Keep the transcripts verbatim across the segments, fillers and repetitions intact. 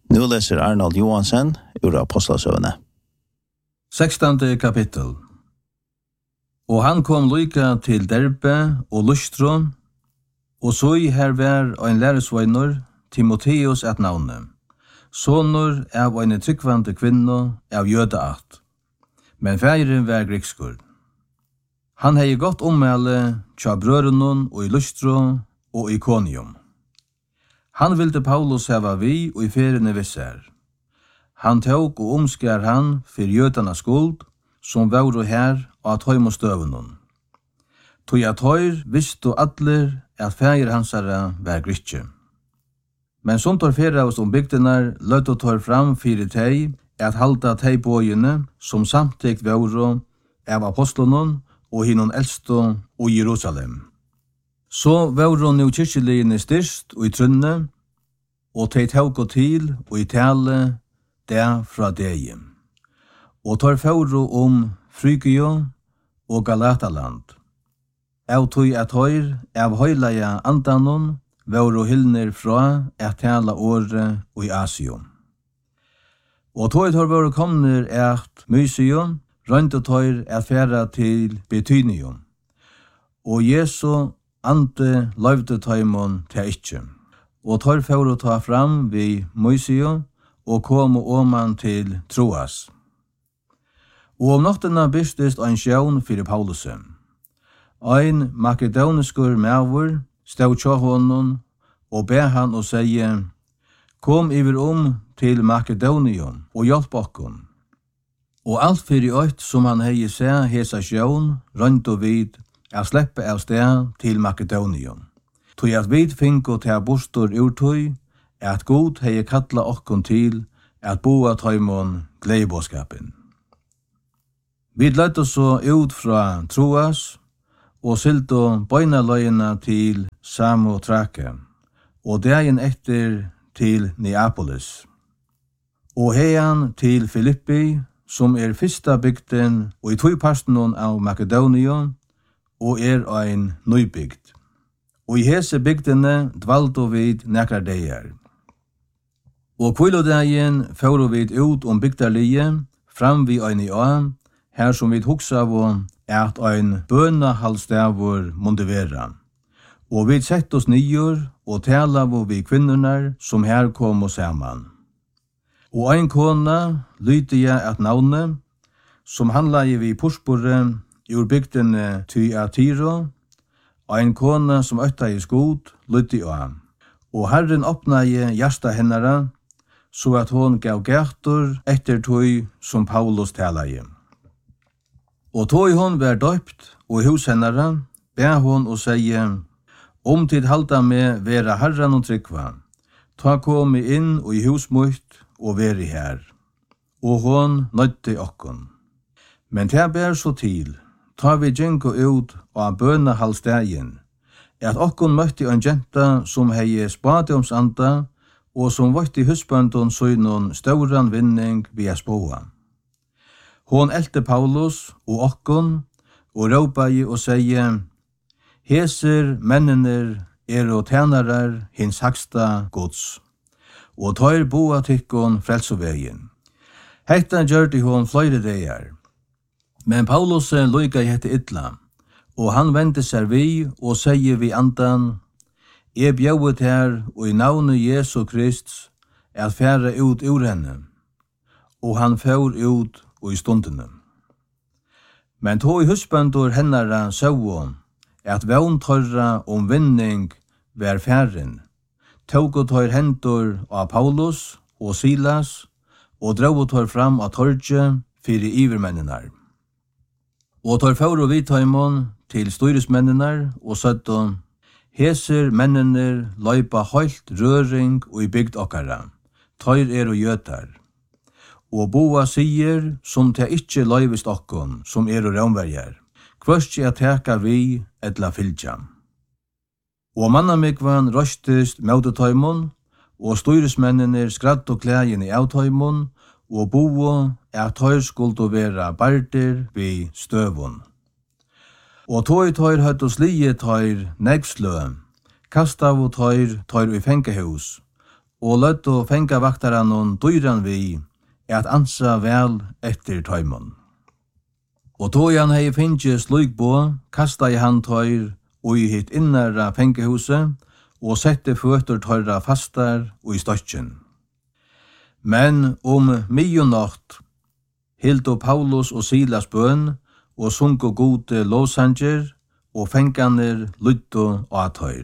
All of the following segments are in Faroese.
Nu läser Arnold Johansen ur Apostlasøvene. Sextante kapittel. Og han kom lykka til Derbe og Lystro, og så i her var ein læresveinur, Timotheus et navne, sonur av ein tryggvande kvinno av jødeart, men færen var grekskur. Han hei godt ommæle tja brørunnen og i Lystro og i Iconium. Han ville Paulus hava vi og i ferene visser. Han tåg og omskær han for jødana skuld, som var her og at høym og støvunnen. Tog at høyr visste atler at fægir hansara var gritje. Men som tar fyrra oss om bygdenar, løtt og tar fram fire teg, at halda teg bøyene, som samtidig var av apostlonen og hinnon eldstå og Jerusalem. Så var hun nu kyrkjeligene styrst og i trunne, og teg tåg og til og i tale der fra deg. Og tar fyrra om Frygio og Galataland. Av tog at høyr av høyleia andanon, var og hilner fra at tala åre og i Asio. Og tog har vært komner et Mysium, rønt og tog at færa til Betynium. Og Jesu ante løyvde tøymon til ikkje. Og tog for å ta fram vi Mysium og kom oman til Troas. Og om noktena bystest ein sjøvn fyrir Paulusen. Ein makedoniskur mævur stod tja honom og be han og sige, kom iver om til Makedonium og hjelp okkon. Og alt fyrir øyt som han hei se hesa sjøvn, rønt og vid, er sleppe av sted til Makedonium. Tog at vid finko til bostor urtøy, at god hei kalla okkon til at boa tøymon gleibåskapen. Vi lette så ut fra Troas, og silto bøynaløyena til Samotrake, og dagen etter til Neapolis. Og heian til Filippi, som er fyrsta bygden og i tøyparstenon av Makedonium, og er ein nøybygd. Og i hese bygdene dvaldo vid nekrar deir. Og kvilodagjen fører vi ut om bygdarlige, fram vi ein i a, her som vi hugsa av at ein bøna halvstavur munde vera. Og vi sett oss nyer og tala av vi kvinnorna som her kom oss saman. Og ein kona lydde jeg at navne, som handla i vi porspore ur bygdene Tyatiro, ein kona som øtta i skod lydde jeg. Og Herren åpna i hjärsta hennara, så at hon gav gærtur etter tøy som Paulus tala i. Og tog hon var døypt, og i hos hennara, be hon og sige, om tid halda med vera herran og trykva, ta komi inn og i hus mot og veri her. Og hon nøytte okkon. Men ta ber så til, ta vi djenko ut av bøna halvstegin, at okkon møtti en jenta som hei spadiumsanda, og som vart i husbandon søgnon stauran vinning via spåa. Hon elte Paulus og okkon, og råpai og sige, heser mennener er og tænarar hins haksta gods, og tar boa tykkon frelsovegin. Hetta gjørte hon fløyre deir. Men Paulus loika i hette illa, og han vendte seg vi og sier vi andan, jeg bjauet her og i navnet Jesu Krist at færa ut ur henne, og han fær ut og i stundene. Men tog i husbandur hennara sauon, at vevn tørra om vinning var færen, tog og tør hendur av Paulus og Silas, og drog og tør fram av torget fyrir ivermennenar. Og tør fær og vidtøymon til styresmennenar, og søtton, heser mennener løypa høylt røring og i bygd okkara, tør er og gjøtar. Og boa sier som te ikkje løyvist okkon, som er og raunverjar, kvørst at teka vi etla fylgja. Og mannamikvan røstist møtetøymon, og styresmennener skratt og klægen i avtøymon, og boa at tøyr skuldu vera bardir vi støvun. Og tøy tøyr høtt og slie tøyr negslø, kastav og tøyr tøyr i fengehus, og løtt og fenga vaktaran og dyran vi, at ansa vel etter tøymon. Og tog han hei finnje slik på, kasta i han tøyr og i hitt innara pengehuset, og sette føtter tøyra fastar og i støtjen. Men om midjonatt hildo Paulus og Silas bøn, og sunko gode lovsanger, og fenganer lytto og atøyr.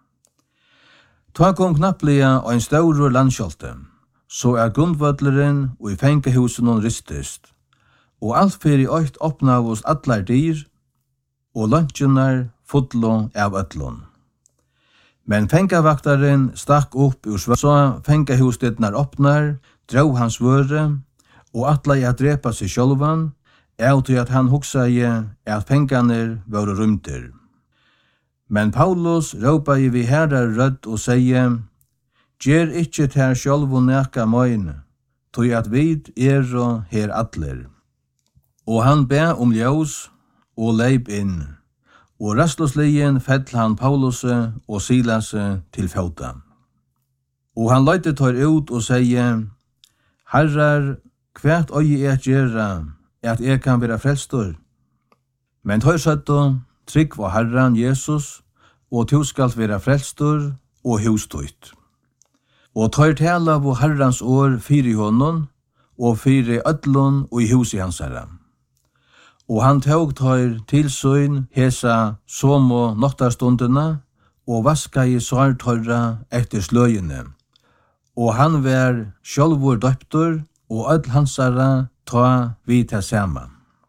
Ta kom knapplega ein staurur landskjolte, så er grundvødleren og i fengehusen hon ristest, og alt fyrir øyt åpna hos allar dyr, og lunsjonar fotlo av ötlun. Men fengavaktaren stakk upp ur svör, så fengahusdetnar åpnar, drog hans vøre, og atla i at drepa seg sjálvan, av til at han hugsaði at fenganer var rymter. Men Paulus råpa i vi herrar rødd og seie, «Gjer ikkje ter sjálvu neka møyne, tog at vid er og her atler.» Og han be om ljós og leip inn, og rastløsligjen fell han Pauluse og Silase til fauta. Og han løyte tar ut og seie, «Herrar, kvært øye er gjerra, at jeg kan være frelstor?» Men tar søtto, trygg var Herran Jesus, og tu skal være frelstor og hustøyt. Og tar tala på Herrans år fyri honom, og fyri ödlun og i huset hansara. Og han tog tar tilsyn hesa somo noktarstundina, og vaska i svartørra etter sløyene. Og han var sjálvur døptur, og öll hansara ta vi til saman.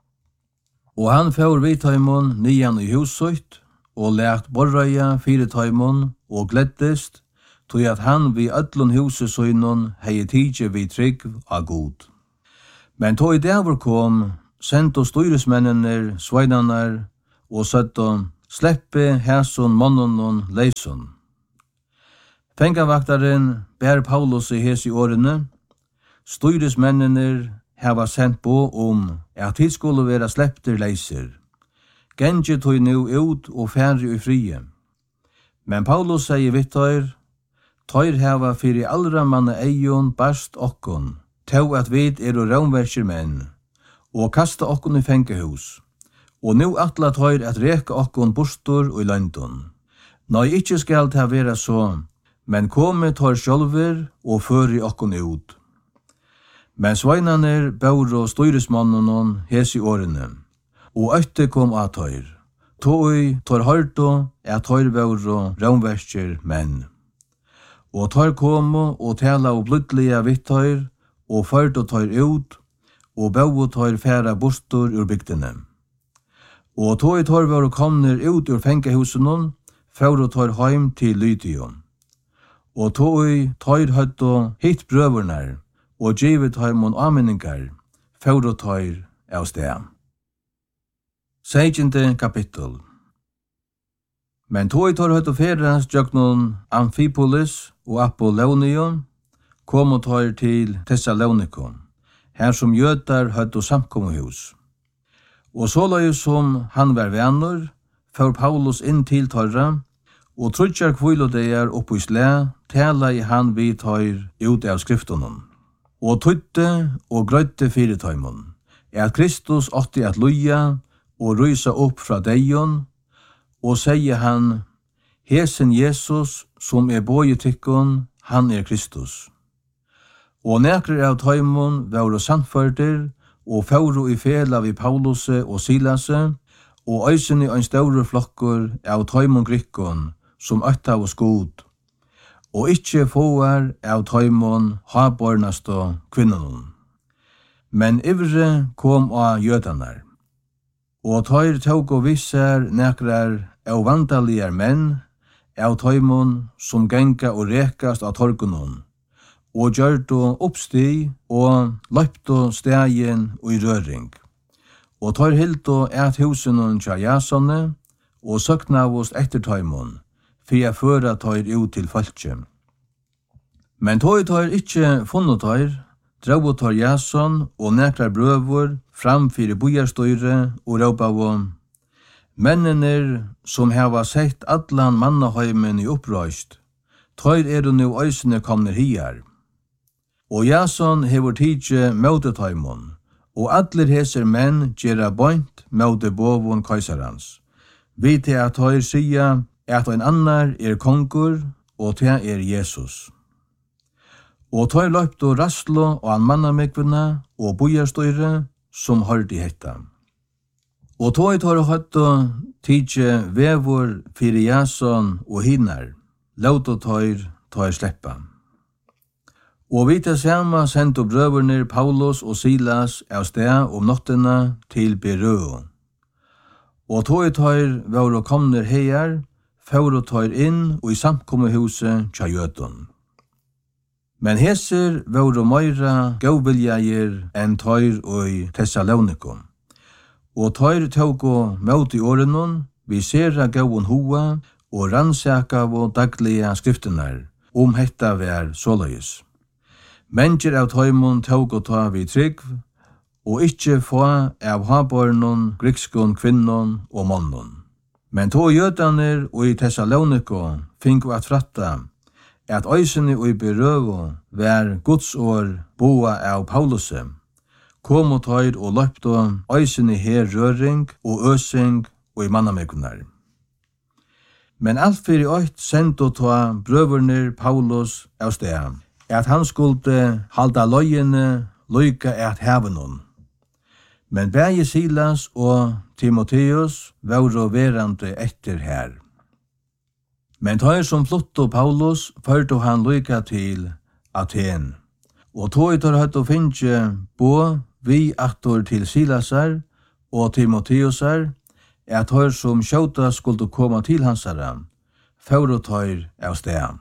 Og han får vi taimon nian i huset, og lært borrøya fire taimon, og gleddest, tog at han vi öllun huset søgnon hei tidje vi trygg av god. Men tog i dæver kom, sendt og styresmennene sveidanar, og søtto sleppe hæson monnonon leison. Fengavaktaren bær Paulus i hes i årene, styresmennene hava sendt på om at de skulle være sleppter leiser. Gengi tog nu ut og færre i frie. Men Paulus sier vittar, «Tøyr hava fyrir allra manna eion barst okkon, tau at vid er og raunverkir menn, og kasta okkon i fengehus, og nu atla tøyr at reka okkon bostor og i landon. Nei, ikkje skal ta vera så, men komme tøyr sjálver og føri okkon ut.» Men sveinaner bauro styresmannon hes i årene, og øtte kom av tøyr. Tøy tøyr hørto at tøyr bauro raunverkir menn. Og tøyr komo og tala og blodliga vitt tøyr, og førte tøyr ut, og bau tøyr færa bostor ur bygdene. Og tøy tøyr var komner ut ur fengehusen, færa tøyr heim til Lydion. Og tøy tøyr høtto hitt brøvernar, og givet heimon anmenningar, færa tøyr av sted. Segjende kapittel. Men tøy tøyr høtto ferast jøknon Amphipolis og Apollonion, kom og tøyr til Thessalonikon, her som jøtar høtto samkommuhus. Og sålai som han var venner, før Paulus inn til tøyra, og trutjar kvilodeir oppi slæ, tala i han vi tøyr ut av skriftonen. Og tøytte og grøytte fyrir tøymon, er at Kristus åtti at luja og rysa opp fra deion, og sier han, «Hesen Jesus, som er bøye tykkon, han er Kristus.» Og nekrer av tøymon var sannførder, og fåru i fela vi Pauluse og Silase, og øysen i ein større flokkur av tøymon grikkon, som øtta av skod, og ikkje fåar av tøymon habornast og kvinnon. Men ivre kom av jødanar. Og tøyr tåg og visser nekrar av vandalier menn, av tøymon som genga og rekast av torgunon, og gjørto oppsti og løpto stegjen og i røring. Og tøyr hilto et husenon tja jasone, og søkna av oss etter tøymon, for jeg føra tøyr ut til falskje. Men tøyr tøyr ikkje funnet tøyr, drau tøyr jason og nekrar brøvor fram fyrir bujarstøyre og råpa av mennene som hava sett allan mannaheimen i opprøst, tøyr er du nu øysene komner hier. Og Jason hever tidje møtetøymon, og atler heser menn gjerra bøynt møte bovun kaisarans. Vi til at tøyr sia at en annar er kongur, og til er Jesus. Og tøyr løpte rastlo og an mannamekvina og bojarstøyre som hørte hetta. Og tøyr tøyr høtto tidje vevor fyrir Jason og hinnar, lauto tøyr tøyr sleppa. Og vi til sama sendte brøverne Paulus og Silas av sted om nottena til Berøo. Og tøy tøyr var komner heier, for tøyr inn og i samkommehuset tja jødun. Men heser var meira gauviljager enn tøyr og i Thessalonikum. Og tøyr tåg møt i årenon, vi sera gaun hoa og rannsaka og dagliga skriftenar, om hetta vær såløys. Mennesker av tøymon tåg og ta vi trygg, og ikkje få av habornon, grikskon, kvinnon og monnon. Men to jødaner og i Thessaloniko finko at fratta, at øysene og i Berøo vær godsår boa av Pauluse, kom og tøyr og løpte øysene her røring og øsing og i mannamekunar. Men alt fyrir øyt sendt og ta brøverner Paulus av sted, at han skulle halda løyene løyka at hevenon. Men bæge Silas og Timotheus var verande etter her. Men tøyr som flotto Paulus førte han løyka til Aten. Og tøy tar høtt og finnje bo vi aktor til Silasar og Timotheusar, at tøyr som skjøta skulle komme til hansara, for tøyr av sted.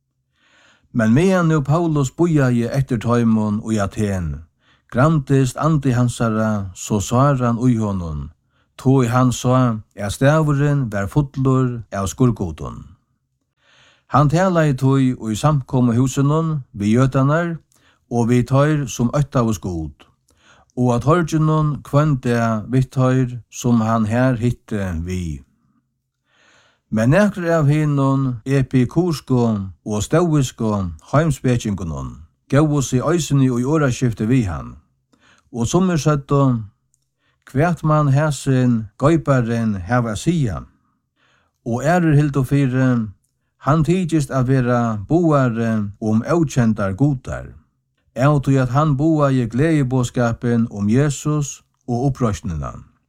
Men medan nu Paulus bojaje etter tøymon og i Aten, grantist andi hansara så svaran ui honom, tog han sa at stavren var fotler av skurgodon. Han tala i tog og i samkomme husenon vi jøtanar, og vi tøyr som øtta oss god, og at hørgenon kvønte vi tøyr som han her hitte vi. Men nekre av hinnon epikursko og stauisko heimspekingonon gav oss i øysene og i åraskifte vi han. Og som er sett då, kvært man hæsen gøyparen heva sia. Og ærer hilt og fire, han tidgist av vera boare om avkjentar godar. Jeg tog at han boa i gledebåskapen om Jesus og opprøsnina.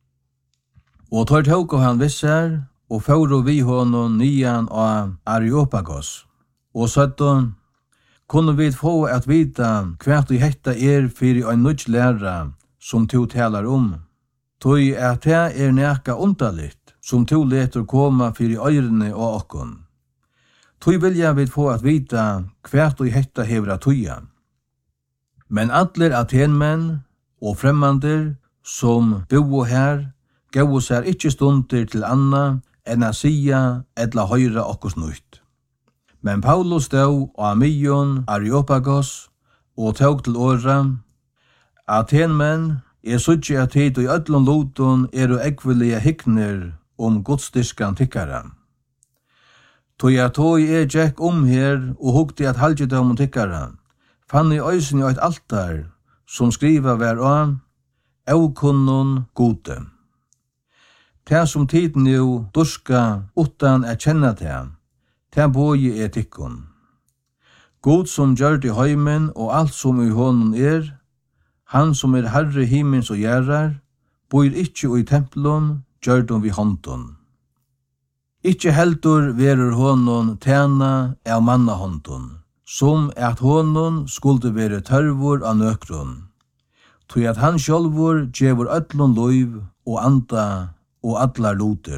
Og tar tåk han visser, og fører vi honom nian av Areopagos. Og søtton, kunne vi få at vita hvert i hetta er fyrir ein nødt læra som to talar om. Tøy at det er nekka undaligt som to leter koma fyrir øyrene og okkon. Tøy vilja vi få at vita hvert i hetta hevra tøya. Men atler Atenmenn og fremmander som bo her gav seg ikkje stunder til anna enn a sia etla høyra okkos nøyt. Men Paulus stod og Amion, Areopagos, og tåg til åra. Atenmenn er suttje at hit og i öllum loton er og ekvelige hikner om godstyrskan tikkara. Tog at tog er tjekk om her og hugti at halgjedom om tikkara, fann i øysen i eit altar som skriva vær av «Aukunnon gode». Det som tid nu durska utan at kjenna det, det boi er tikkun. God som gjør det heimen og alt som i honom er, han som er herre himmens og gjerrar, boir ikkje i templon, gjør dem vi håndon. Ikkje heldur verur honom tjena av manna håndon, som at honom skulle være tørvor av nøkron, tog at han sjálvor gjevur öllun loiv og anda og allar luter.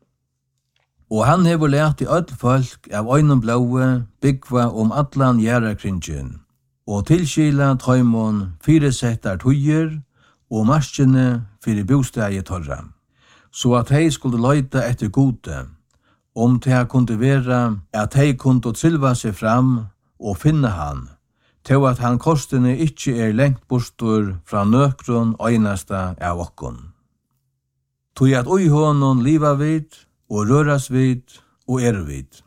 Og han hever lært i öll folk av øynum blaue byggva om allan gjerrakringen, og tilskila tøymon firesettar tøyer og marskjene fyrir bostegi torra, så at hei skulle løyta etter gode, om det kunde vera at hei kunde tilva seg fram og finne han, til at han kostene ikkje er lengt bostur fra nøkron øynasta av okkon. Tog at ui honom liva vid, og røras vid, og er vid.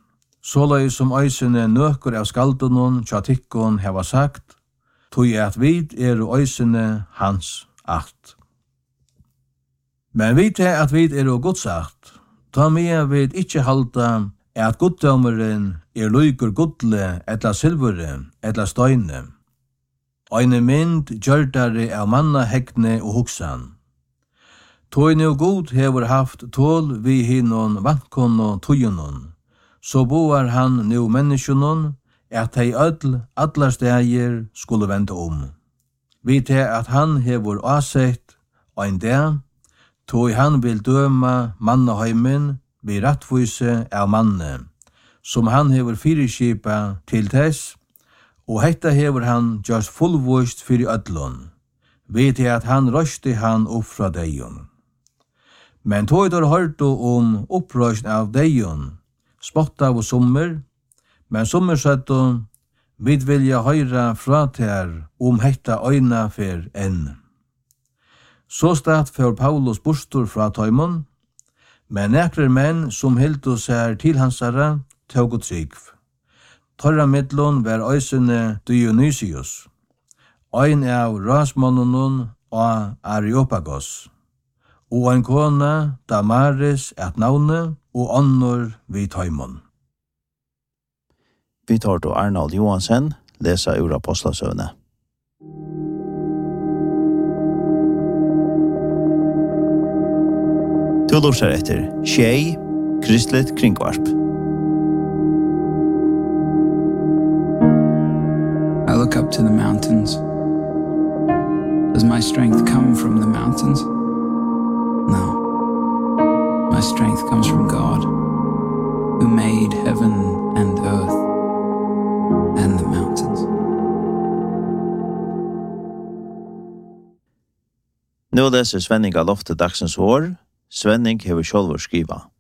sålai som øysene nøkur av skaldunon tja tikkon heva sagt, tog at vid er øysene hans art. Men vi til at vi er Guds art, ta med vid ikkje halda at goddømeren er lykur godle etla silvere etla støyne. Eine mynd gjørdare av manna hegne og hoksan. Tog nu god hever haft tål vi hinnon vantkon tøyunon, så boar han nu menneskjonon at hei ødl allar stægir skulle vente om. Vi til at han hever asett ein dag, tog han vil døma mannaheimen vi rattvise av manne, som han hever fyrirskipa til tess, og hetta hever han just fullvust fyrir ödlun, vi til at han røsti han opp fra deion. Men tog der hørte om opprøsn av deion, spotta av sommer, men sommer søtto, vi vilja høyra fra ter om hetta øyna fer enn. Så stad for Paulus bostor fra Tøymon, men nekrar menn som hildu seg til hansara tåg og trygg. Torra midlun var øysene Dionysius, ein av rasmonnonon og Areopagos, og ein kona Damaris et navne og annor vid Tøymon. Vi tar til Arnold Johansen, lesa ur Apostlasøvne. Du lorser etter Tjei, Kristlet Kringvarp. I look up to the mountains. Does my strength come from the mountains? No. My strength comes from God, who made heaven and earth and the mountains. Nå leser Svenning av loftet dagsens år. Svenning hever sjálvur skriva.